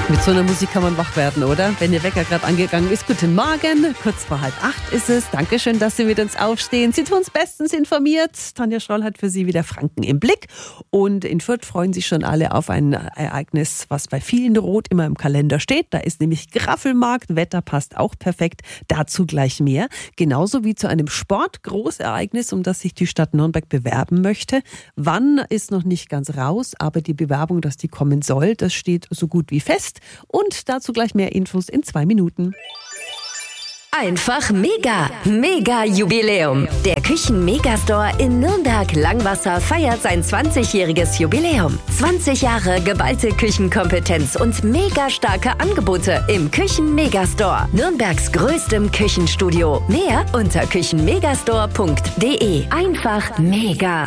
Mit so einer Musik kann man wach werden, oder? Wenn Ihr Wecker gerade angegangen ist. Guten Morgen, kurz vor 7:30 ist es. Dankeschön, dass Sie mit uns aufstehen. Sie tun uns bestens informiert. Tanja Schroll hat für Sie wieder Franken im Blick. Und in Fürth freuen sich schon alle auf ein Ereignis, was bei vielen rot immer im Kalender steht. Da ist nämlich Graffelmarkt. Wetter passt auch perfekt. Dazu gleich mehr. Genauso wie zu einem Sportgroßereignis, um das sich die Stadt Nürnberg bewerben möchte. Wann ist noch nicht ganz raus, aber die Bewerbung, dass die kommen soll, das steht so gut wie fest. Und dazu gleich mehr Infos in 2 Minuten. Einfach mega! Mega Jubiläum! Der Küchen-Megastore in Nürnberg-Langwasser feiert sein 20-jähriges Jubiläum. 20 Jahre geballte Küchenkompetenz und mega starke Angebote im Küchen-Megastore. Nürnbergs größtem Küchenstudio. Mehr unter küchenmegastore.de. Einfach mega!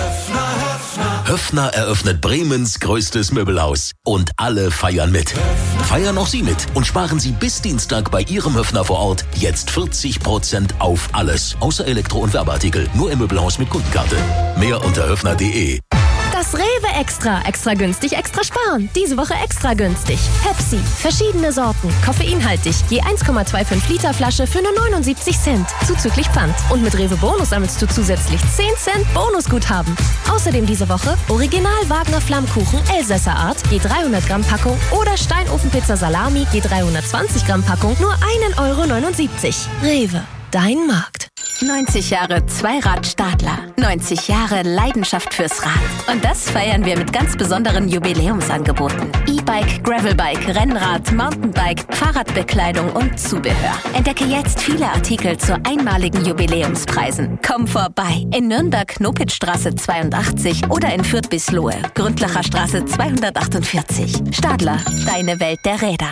Höffner eröffnet Bremens größtes Möbelhaus. Und alle feiern mit. Feiern auch Sie mit und sparen Sie bis Dienstag bei Ihrem Höffner vor Ort jetzt 40% auf alles. Außer Elektro- und Werbeartikel. Nur im Möbelhaus mit Kundenkarte. Mehr unter höffner.de. Das Rewe Extra. Extra günstig, extra sparen. Diese Woche extra günstig. Pepsi. Verschiedene Sorten. Koffeinhaltig. Je 1,25 Liter Flasche für nur 79 Cent. Zuzüglich Pfand. Und mit Rewe Bonus sammelst du zusätzlich 10 Cent Bonusguthaben. Außerdem diese Woche Original Wagner Flammkuchen Elsässer Art. Je 300 Gramm Packung. Oder Steinofenpizza Salami. Je 320 Gramm Packung. Nur 1,79 €. Rewe. Dein Markt. 90 Jahre Zweirad-Stadler. 90 Jahre Leidenschaft fürs Rad. Und das feiern wir mit ganz besonderen Jubiläumsangeboten. E-Bike, Gravelbike, Rennrad, Mountainbike, Fahrradbekleidung und Zubehör. Entdecke jetzt viele Artikel zu einmaligen Jubiläumspreisen. Komm vorbei. In Nürnberg Knopitzstraße 82 oder in Fürth-Bislohe, Grundlacher Straße 248. Stadler, deine Welt der Räder.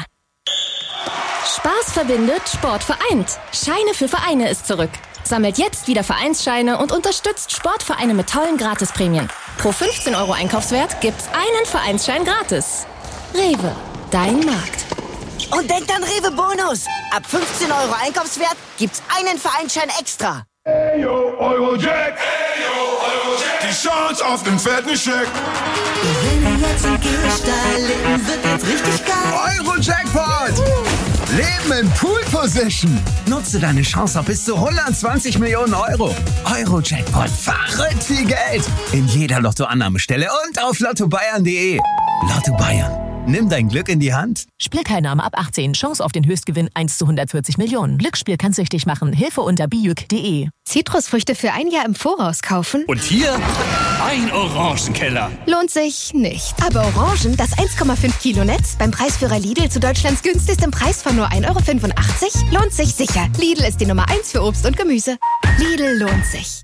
Spaß verbindet, Sport vereint. Scheine für Vereine ist zurück. Sammelt jetzt wieder Vereinsscheine und unterstützt Sportvereine mit tollen Gratisprämien. Pro 15 € Einkaufswert gibt's einen Vereinsschein gratis. Rewe, dein Markt. Und denkt an Rewe Bonus. Ab 15 € Einkaufswert gibt's einen Vereinsschein extra. Hey yo, Eurojack. Hey yo, Eurojack. Die Chance auf den fetten Scheck. Gewinne jetzt und geh steil, Leben wird jetzt richtig geil. Eurojackpot! Leben in Pool Position. Nutze deine Chance auf bis zu 120 Millionen €. Eurojackpot, verrückt viel Geld. In jeder Lottoannahmestelle und auf lottobayern.de. Lotto Bayern. Nimm dein Glück in die Hand. Spielteilnahme ab 18. Chance auf den Höchstgewinn 1 zu 140 Millionen. Glücksspiel kann süchtig machen. Hilfe unter bijuk.de. Zitrusfrüchte für ein Jahr im Voraus kaufen? Und hier ein Orangenkeller. Lohnt sich nicht. Aber Orangen, das 1,5 Kilo Netz, beim Preisführer Lidl zu Deutschlands günstigstem Preis von nur 1,85 € lohnt sich sicher. Lidl ist die Nummer 1 für Obst und Gemüse. Lidl lohnt sich.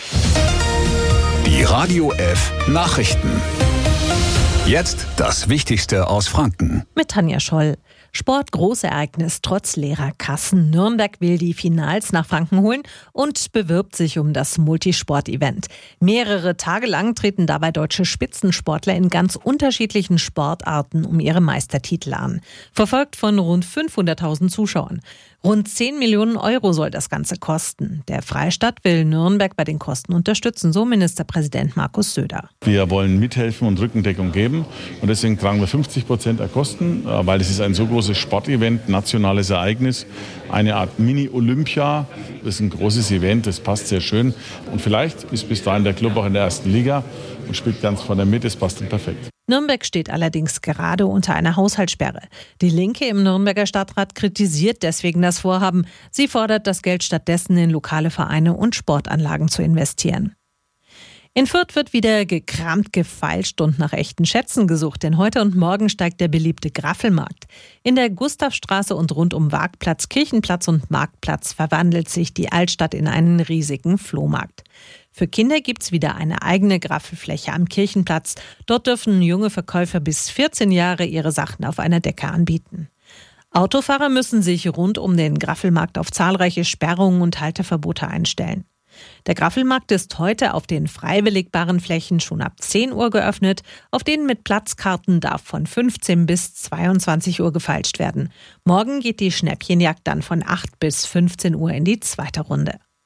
Die Radio F Nachrichten. Jetzt das Wichtigste aus Franken. Mit Tanja Scholl. Sportgroßereignis trotz leerer Kassen. Nürnberg will die Finals nach Franken holen und bewirbt sich um das Multisport-Event. Mehrere Tage lang treten dabei deutsche Spitzensportler in ganz unterschiedlichen Sportarten um ihre Meistertitel an. Verfolgt von rund 500.000 Zuschauern. Rund 10 Millionen € soll das Ganze kosten. Der Freistaat will Nürnberg bei den Kosten unterstützen, so Ministerpräsident Markus Söder. Wir wollen mithelfen und Rückendeckung geben und deswegen tragen wir 50% der Kosten, weil es ist ein so großes Sportevent, nationales Ereignis, eine Art Mini-Olympia. Das ist ein großes Event, das passt sehr schön und vielleicht ist bis dahin der Club auch in der ersten Liga und spielt ganz vorne mit, das passt dann perfekt. Nürnberg steht allerdings gerade unter einer Haushaltssperre. Die Linke im Nürnberger Stadtrat kritisiert deswegen das Vorhaben. Sie fordert, das Geld stattdessen in lokale Vereine und Sportanlagen zu investieren. In Fürth wird wieder gekramt, gefeilscht und nach echten Schätzen gesucht, denn heute und morgen steigt der beliebte Graffelmarkt. In der Gustavstraße und rund um Waagplatz, Kirchenplatz und Marktplatz verwandelt sich die Altstadt in einen riesigen Flohmarkt. Für Kinder gibt's wieder eine eigene Graffelfläche am Kirchenplatz. Dort dürfen junge Verkäufer bis 14 Jahre ihre Sachen auf einer Decke anbieten. Autofahrer müssen sich rund um den Graffelmarkt auf zahlreiche Sperrungen und Halteverbote einstellen. Der Graffelmarkt ist heute auf den frei belegbaren Flächen schon ab 10 Uhr geöffnet. Auf denen mit Platzkarten darf von 15 bis 22 Uhr gefeilscht werden. Morgen geht die Schnäppchenjagd dann von 8 bis 15 Uhr in die zweite Runde.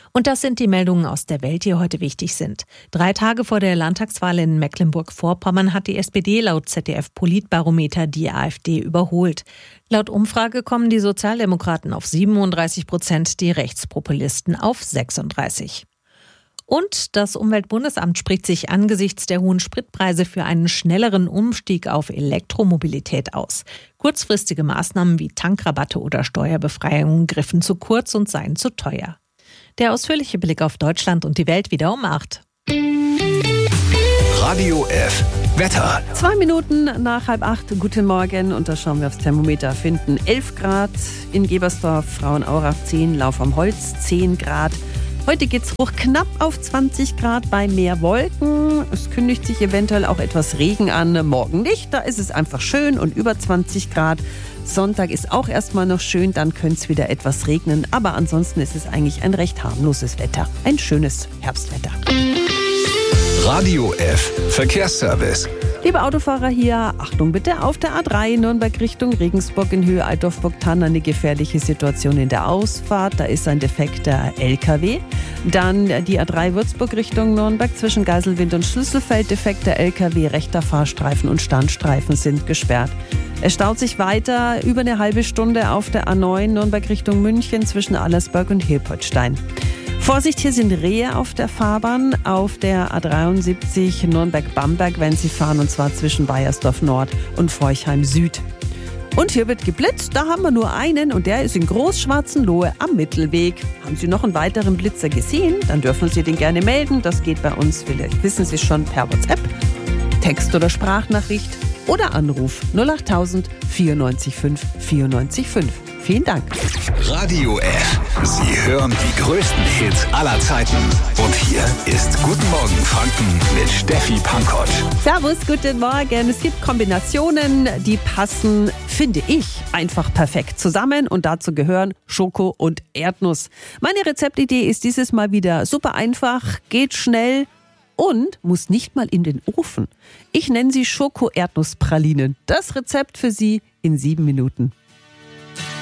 Und das sind die Meldungen aus der Welt, die heute wichtig sind. 3 Tage vor der Landtagswahl in Mecklenburg-Vorpommern hat die SPD laut ZDF-Politbarometer die AfD überholt. Laut Umfrage kommen die Sozialdemokraten auf 37%, die Rechtspopulisten auf 36%. Und das Umweltbundesamt spricht sich angesichts der hohen Spritpreise für einen schnelleren Umstieg auf Elektromobilität aus. Kurzfristige Maßnahmen wie Tankrabatte oder Steuerbefreiungen griffen zu kurz und seien zu teuer. Der ausführliche Blick auf Deutschland und die Welt wieder um 8. Radio F. Wetter. 2 Minuten nach 7:30. Guten Morgen. Und da schauen wir aufs Thermometer. Finden 11 Grad in Gebersdorf, Frauenaurach 10, Lauf am Holz 10 Grad. Heute geht's hoch knapp auf 20 Grad bei mehr Wolken. Es kündigt sich eventuell auch etwas Regen an. Morgen nicht, da ist es einfach schön und über 20 Grad. Sonntag ist auch erstmal noch schön, dann könnte es wieder etwas regnen. Aber ansonsten ist es eigentlich ein recht harmloses Wetter. Ein schönes Herbstwetter. Radio F. Verkehrsservice. Liebe Autofahrer hier, Achtung bitte, auf der A3 Nürnberg Richtung Regensburg in Höhe Altdorf-Burgthann eine gefährliche Situation in der Ausfahrt. Da ist ein defekter LKW. Dann die A3 Würzburg Richtung Nürnberg zwischen Geiselwind und Schlüsselfeld. Defekter LKW, rechter Fahrstreifen und Standstreifen sind gesperrt. Es staut sich weiter über eine halbe Stunde auf der A9 Nürnberg Richtung München zwischen Allersberg und Hilpertstein. Vorsicht, hier sind Rehe auf der Fahrbahn, auf der A73 Nürnberg-Bamberg, wenn Sie fahren, und zwar zwischen Baiersdorf Nord und Forchheim Süd. Und hier wird geblitzt, da haben wir nur einen und der ist in Großschwarzenlohe am Mittelweg. Haben Sie noch einen weiteren Blitzer gesehen? Dann dürfen Sie den gerne melden, das geht bei uns, vielleicht wissen Sie schon, per WhatsApp, Text- oder Sprachnachricht oder Anruf 08000 94 5 94 5. Vielen Dank. Radio F. Sie hören die größten Hits aller Zeiten. Und hier ist Guten Morgen Franken mit Steffi Pankotsch. Servus, guten Morgen. Es gibt Kombinationen, die passen, finde ich, einfach perfekt zusammen. Und dazu gehören Schoko und Erdnuss. Meine Rezeptidee ist dieses Mal wieder super einfach, geht schnell und muss nicht mal in den Ofen. Ich nenne sie Schoko-Erdnuss-Pralinen. Das Rezept für Sie in 7 Minuten.